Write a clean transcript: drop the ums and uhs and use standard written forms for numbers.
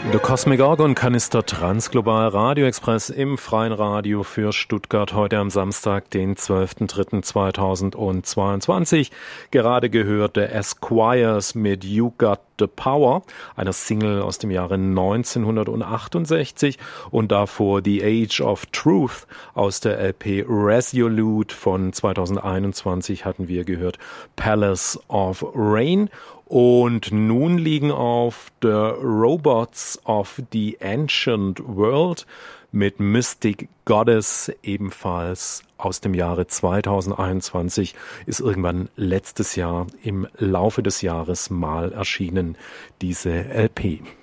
The Cosmic Organ Kanister Transglobal Radio Express im freien Radio für Stuttgart heute am Samstag, den 12.03.2022. Gerade gehört der Esquires mit You Got the Power, einer Single aus dem Jahre 1968 und davor The Age of Truth aus der LP Resolute von 2021 hatten wir gehört Palace of Rain. Und nun liegen auf The Robots of the Ancient World mit Mystic Goddess, ebenfalls aus dem Jahre 2021, ist irgendwann letztes Jahr im Laufe des Jahres mal erschienen, diese LP.